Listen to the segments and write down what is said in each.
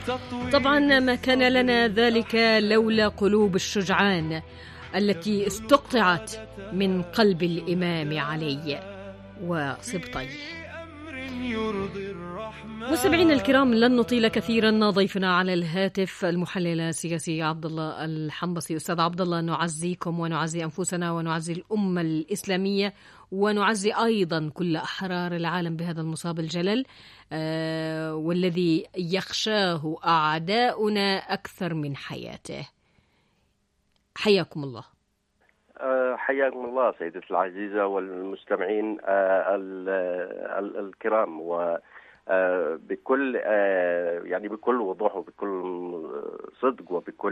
طبعا ما كان لنا ذلك لولا قلوب الشجعان التي استقطعت من قلب الإمام علي وسبطيه. مستمعينا الكرام، لن نطيل كثيرا. ضيفنا على الهاتف المحلل السياسي عبد الله الحنبسي. أستاذ عبد الله، نعزيكم ونعزي أنفسنا ونعزي الأمة الإسلامية ونعزي أيضا كل أحرار العالم بهذا المصاب الجلل والذي يخشاه أعداؤنا أكثر من حياته. حياكم الله. حياكم الله سيدتي العزيزة والمستمعين الكرام، وبكل يعني بكل وضوح وبكل صدق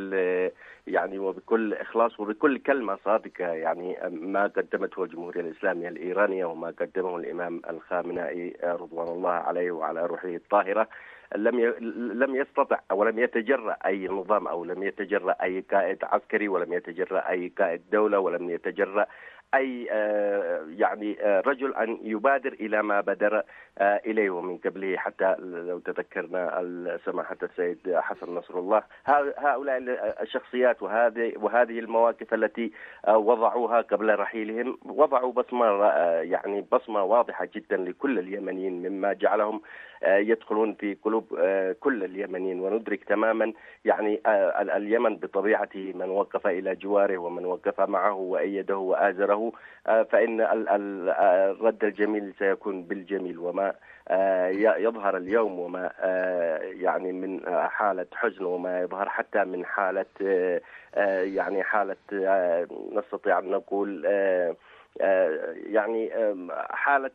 وبكل إخلاص وبكل كلمة صادقة، يعني ما قدمته الجمهورية الإسلامية الإيرانية وما قدمه الإمام الخامنائي رضوان الله عليه وعلى روحه الطاهرة لم يستطع ولم يتجرأ أي نظام أو لم يتجرأ أي قائد عسكري ولم يتجرأ أي قائد دولة ولم يتجرأ أي رجل أن يبادر إلى ما بدر إليه ومن قبله. حتى لو تذكرنا سماحة السيد حسن نصر الله، هؤلاء الشخصيات وهذه المواقف التي وضعوها قبل رحيلهم وضعوا بصمة واضحة جدا لكل اليمنيين، مما جعلهم يدخلون في قلوب كل اليمنيين. وندرك تماما اليمن بطبيعته من وقف إلى جواره ومن وقف معه وأيده وآزره فإن الرد الجميل سيكون بالجميل. وما يظهر اليوم وما من حالة حزن وما يظهر حتى من حالة حالة نستطيع أن نقول حالة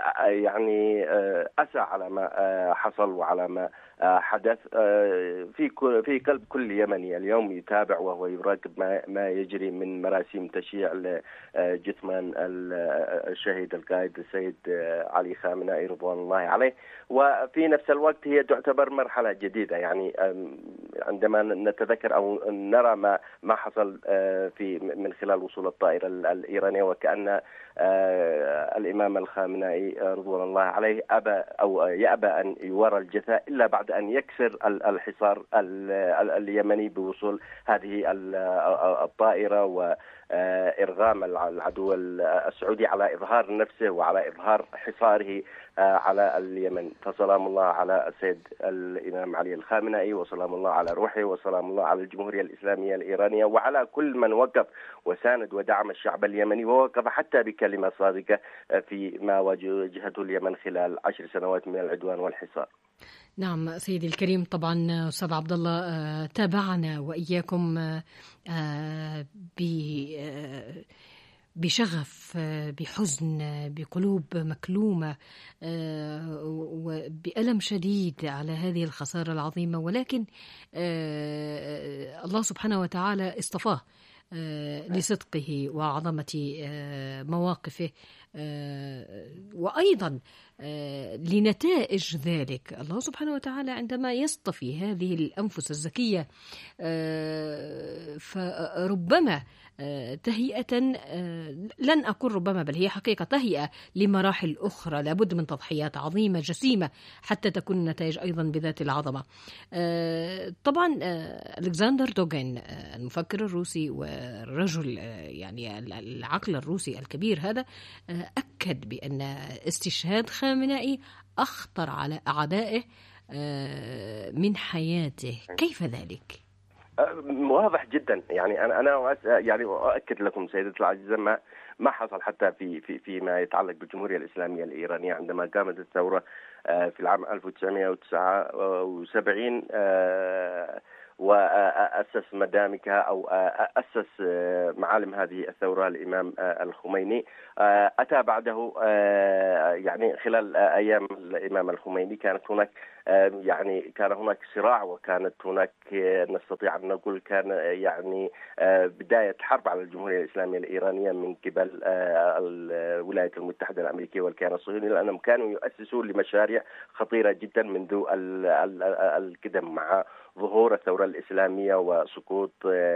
أسى على ما حصل وعلى ما حدث في قلب كل يمني اليوم يتابع وهو يراقب ما يجري من مراسيم تشييع جثمان الشهيد القائد السيد علي خامنائي رضوان الله عليه. وفي نفس الوقت هي تعتبر مرحلة جديدة، عندما نتذكر أو نرى ما حصل من خلال وصول الطائرة الإيرانية، وكأن الإمام الخامنائي رضوان الله عليه يأبى أن يورى الجثة إلا بعد أن يكسر الحصار اليمني بوصول هذه الطائرة وإرغام العدو السعودي على إظهار نفسه وعلى إظهار حصاره على اليمن. فسلام الله على السيد الإمام علي الخامنائي، وسلام الله على روحه، وسلام الله على الجمهورية الإسلامية الإيرانية وعلى كل من وقف وساند ودعم الشعب اليمني ووقف حتى بكلمة صادقة في ما واجهته اليمن خلال 10 سنوات من العدوان والحصار. نعم سيدي الكريم، طبعا أستاذ عبد الله تابعنا وإياكم بشغف، بحزن، بقلوب مكلومة وبألم شديد على هذه الخسارة العظيمة، ولكن الله سبحانه وتعالى اصطفاه لصدقه وعظمة مواقفه وأيضا لنتائج ذلك. الله سبحانه وتعالى عندما يصطفي هذه الأنفس الزكية فربما تهيئة، لن أقول ربما بل هي حقيقة تهيئة لمراحل أخرى لابد من تضحيات عظيمة جسيمة حتى تكون النتائج أيضا بذات العظمة. طبعا ألكسندر دوغين المفكر الروسي والرجل العقل الروسي الكبير هذا أكد بأن استشهاد خامنئي أخطر على أعدائه من حياته. كيف ذلك؟ واضح جدا. أنا أؤكد لكم سيدتي العزيزة ما حصل حتى فيما يتعلق بالجمهورية الإسلامية الإيرانية عندما قامت الثورة في العام 1979 وأسس مدامكها أو أسس معالم هذه الثورة الإمام الخميني. أتى بعده خلال أيام الإمام الخميني كان هناك صراع، وكانت هناك نستطيع أن نقول كان بداية حرب على الجمهورية الإسلامية الإيرانية من قبل الولايات المتحدة الأمريكية والكيان الصهيوني، لأنهم كانوا يؤسسون لمشاريع خطيرة جدا منذ القدم مع ظهور الثورة الإسلامية وسقوط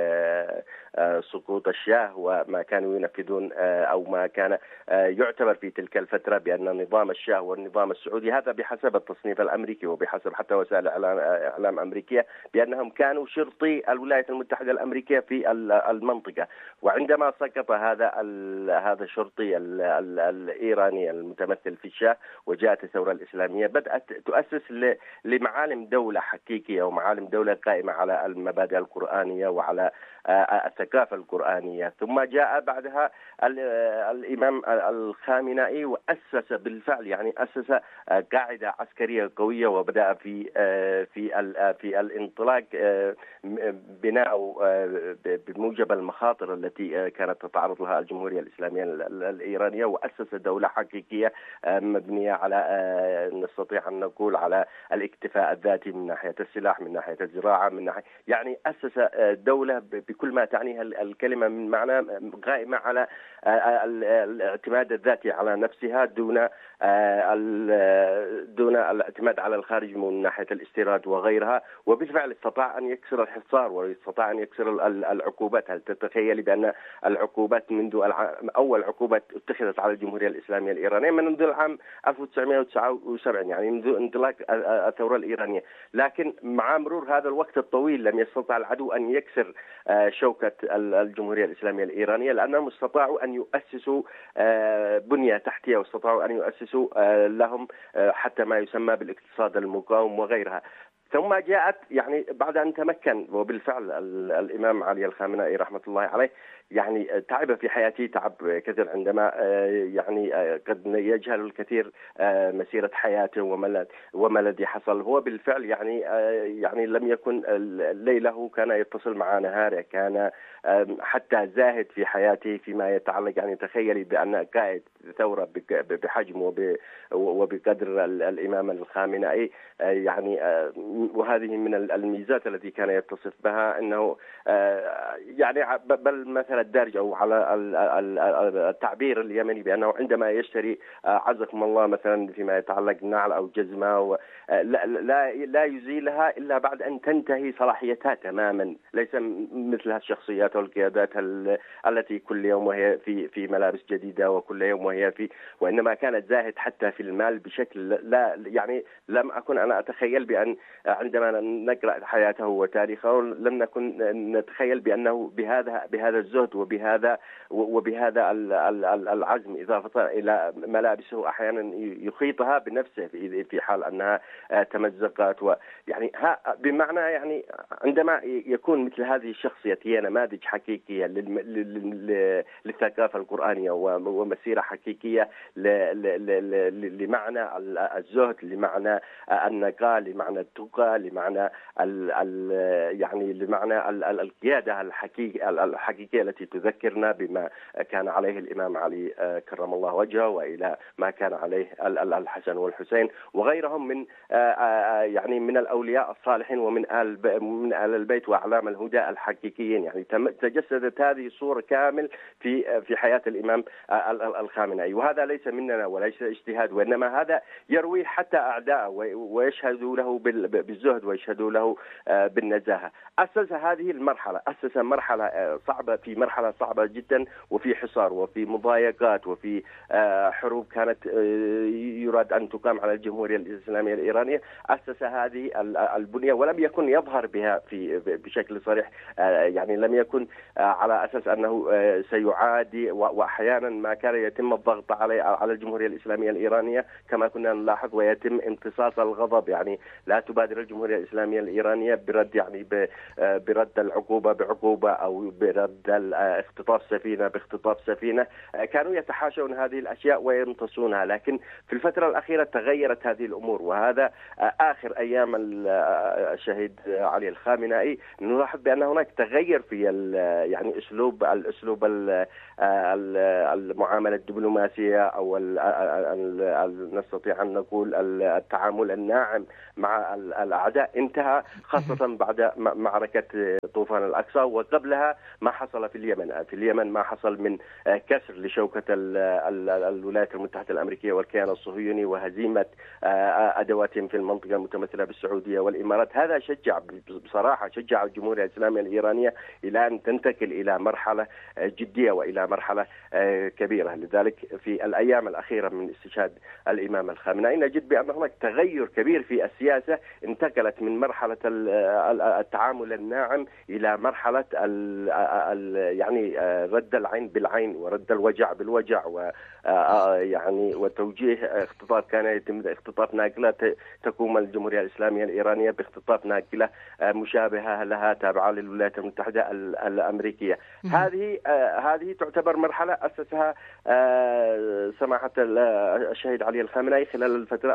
الشاه وما كانوا ينفذون أو ما كان يعتبر في تلك الفترة بأن نظام الشاه والنظام السعودي، هذا بحسب التصنيف الأمريكي وبحسب حتى وسائل إعلام أمريكية بأنهم كانوا شرطي الولايات المتحدة الأمريكية في المنطقة. وعندما سقط هذا الشرطي الإيراني المتمثل في الشاه وجاءت الثورة الإسلامية، بدأت تؤسس لمعالم دولة حقيقية ومعالم دولة قائمة على المبادئ القرآنية وعلى الثقافة القرآنية. ثم جاء بعدها الإمام الخامنئي وأسس بالفعل، يعني أسس قاعدة عسكرية قوية، وبدأ في الانطلاق بناء بموجب المخاطر التي كانت تتعرض لها الجمهورية الإسلامية الإيرانية، وأسس دولة حقيقية مبنية على، نستطيع أن نقول، على الاكتفاء الذاتي من ناحية السلاح، من ناحية الزراعة، من ناحية يعني أسس دولة بكل ما تعنيها الكلمة من معنى قائمة على الاعتماد الذاتي على نفسها دون الاعتماد على الخارج من ناحية الاستيراد وغيرها. وبالفعل استطاع أن يكسر الحصار واستطاع أن يكسر العقوبات. هل تتخيلي بأن العقوبات منذ أول عقوبات اتخذت على الجمهورية الإسلامية الإيرانية منذ العام 1979، يعني منذ انطلاق الثورة الإيرانية، لكن مع مرور هذا الوقت الطويل لم يستطع العدو أن يكسر شوكة الجمهورية الإسلامية الإيرانية، لأنهم استطاعوا أن يؤسسوا بنية تحتية، واستطاعوا أن يؤسسوا لهم حتى ما يسمى بالاقتصاد المقاوم وغيرها. ثم جاءت يعني بعد أن تمكن، وبالفعل الإمام علي الخامنئي رحمة الله عليه يعني تعب في حياته تعب كثير، عندما يعني قد يجهل الكثير مسيرة حياته وما الذي حصل. هو بالفعل يعني لم يكن ليله كان يتصل مع نهاره، كان حتى زاهد في حياته فيما يتعلق، يعني تخيلي بأن قائد ثورة بحجم وبقدر الإمام الخامنئي، يعني وهذه من الميزات التي كان يتصف بها، أنه يعني بل مثل الدارج أو على التعبير اليمني بأنه عندما يشتري عزكم الله مثلا فيما يتعلق نعل أو جزمة لا يزيلها إلا بعد أن تنتهي صلاحيتها تماما، ليس مثل الشخصيات والقيادات التي كل يوم وهي في ملابس جديدة وكل يوم وهي وإنما كانت زاهد حتى في المال بشكل لا، يعني لم أكن أنا أتخيل بأن عندما نقرأ حياته وتاريخه لم نكن نتخيل بأنه بهذا الزهد وبهذا العزم، إضافة إلى ملابسه أحيانا يخيطها بنفسه في حال أنها تمزقت. ويعني بمعنى يعني عندما يكون مثل هذه الشخصية هي نماذج حقيقية للثقافة القرآنية ومسيرة حقيقية لمعنى الزهد، لمعنى النقاء، لمعنى التقى، لمعنى يعني لمعنى القيادة الحقيقية التي تذكرنا بما كان عليه الإمام علي كرم الله وجهه، وإلى ما كان عليه الحسن والحسين وغيرهم من يعني من الأولياء الصالحين ومن آل البيت وأعلام الهدى الحقيقيين. يعني تجسدت هذه الصورة كامل في حياة الإمام الخامنئي، وهذا ليس مننا وليس اجتهاد، وإنما هذا يروي حتى أعداءه ويشهدوا له بالزهد ويشهدوا له بالنزاهة. أسس هذه المرحلة، أسس مرحلة صعبة، في مرحلة صعبة جدا، وفي حصار وفي مضايقات وفي حروب كانت يراد أن تقام على الجمهورية الإسلامية الإيرانية. أسس هذه البنية ولم يكن يظهر بها بشكل صريح، يعني لم يكن على أساس أنه سيعادي، وأحيانا ما كان يتم الضغط على الجمهورية الإسلامية الإيرانية كما كنا نلاحظ، ويتم امتصاص الغضب، يعني لا تبادر الجمهورية الإسلامية الإيرانية برد، يعني برد العقوبة بعقوبة أو برد اختطاف سفينة باختطاف سفينة. كانوا يتحاشون هذه الأشياء ويمتصونها، لكن في الفترة الأخيرة تغيرت هذه الأمور، وهذا آخر أيام الشهيد علي الخامنئي نلاحظ بأن هناك تغير في يعني أسلوب المعاملة الدبلوماسية، أو نستطيع أن نقول التعامل الناعم مع الأعداء انتهى، خاصة بعد معركة طوفان الأقصى، وقبلها ما حصل في اليمن. في اليمن ما حصل من كسر لشوكة الولايات المتحدة الأمريكية والكيان الصهيوني وهزيمة أدواتهم في المنطقة المتمثلة بالسعودية والإمارات. هذا بصراحة شجع الجمهورية الإسلامية الإيرانية إلى أن تنتقل إلى مرحلة جدية وإلى مرحلة كبيرة. لذلك في الأيام الأخيرة من استشهاد الإمام الخامنئي نجد بأن هناك تغير كبير في السياسة، انتقلت من مرحلة التعامل الناعم إلى مرحلة يعني رد العين بالعين ورد الوجع بالوجع، يعني وتوجيه اختطاف كان يتم اختطاف ناقلة تقوم الجمهورية الإسلامية الإيرانية باختطاف ناقلة مشابهة لها تابعة للولايات المتحدة الأمريكية. هذه تعتبر مرحلة أسسها سماحة الشهيد علي الخامنئي خلال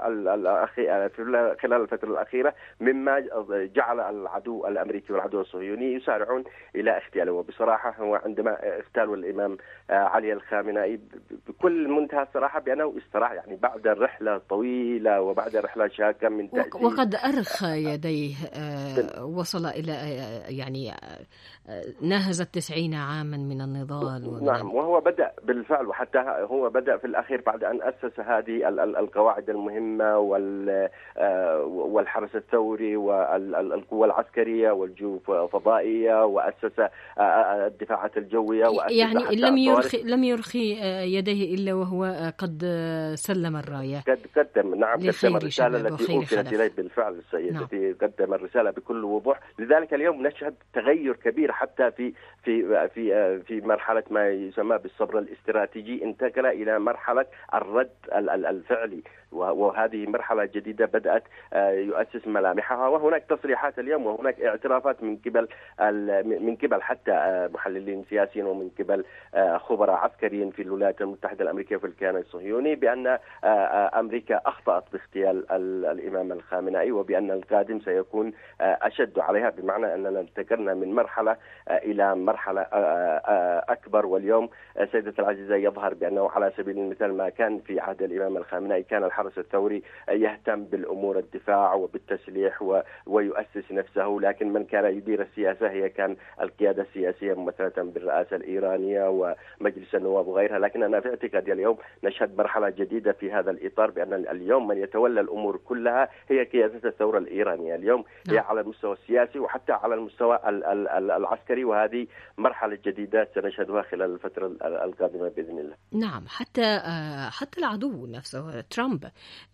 الفترة الأخيرة، مما جعل العدو الأمريكي والعدو الصهيوني يسارعون إلى اغتياله. وبصراحة هو عندما اغتالوا الإمام علي الخامنئي بكل منتهى الصراحة بأنه استراح، يعني بعد رحلة طويلة وبعد رحلة شاقة من تأثير، وقد أرخى يديه، وصل إلى يعني ناهز 90 عاما من النضال. نعم، وهو بدأ بالفعل، وحتى هو بدأ في الأخير بعد أن أسس هذه القواعد المهمة والحرس الثوري والقوى العسكرية والجيوش الفضائية، وأسس الدفاعات الجوية، يعني لم يرخي يديه إلا وهو قد سلم الراية. قدم الرسالة التي أرسلت إليه بالفعل السيد، قدم الرسالة بكل وضوح. لذلك اليوم نشهد تغير كبير حتى في مرحلة ما يسمى بالصبر الاستراتيجي، انتقل إلى مرحلة الرد الفعلي، وهذه مرحلة جديدة بدأت يؤسس ملامحها. وهناك تصريحات اليوم وهناك اعترافات من قبل حتى محللين سياسيين ومن قبل خبراء عسكريين في الولايات المتحدة الأمريكية في الكيان الصهيوني بأن أمريكا أخطأت باغتيال الإمام الخامنئي، وبأن القادم سيكون أشد عليها، بمعنى أننا انتقلنا من مرحلة إلى مرحلة أكبر. واليوم سيدة العزيزة يظهر بأنه على سبيل المثال ما كان في عهد الإمام الخامنئي كان الحرس الثوري يهتم بالأمور الدفاع وبالتسليح ويؤسس نفسه، لكن من كان يدير السياسة هي كان القيادة السياسية ممثلة بالرئاسة الإيرانية ومجلس النواب وغيرها. لكن أنا في اعتقادي اليوم نشهد مرحلة جديدة في هذا الإطار، بأن اليوم من يتولى الأمور كلها هي قيادة الثورة الإيرانية. اليوم هي على المستوى السياسي وحتى على المستوى العسكري، وهذه مرحلة جديدة سنشهدها خلال الفترة القادمة بإذن الله. نعم، حتى العدو نفسه ترامب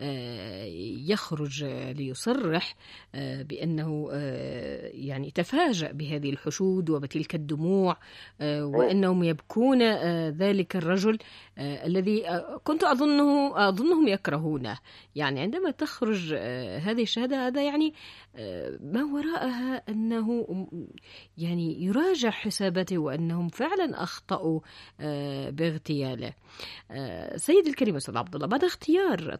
يخرج ليصرح بأنه يعني تفاجأ بهذه الحشود وبتلك الدموع، وأنهم يبكون ذلك الرجل الذي كنت أظنهم يكرهونه. يعني عندما تخرج هذه الشهادة، هذا يعني ما وراءها أنه يعني يراجع حساباته وأنهم فعلا أخطأوا باغتياله. سيد الكريم أستاذ عبد الله، بعد اختيار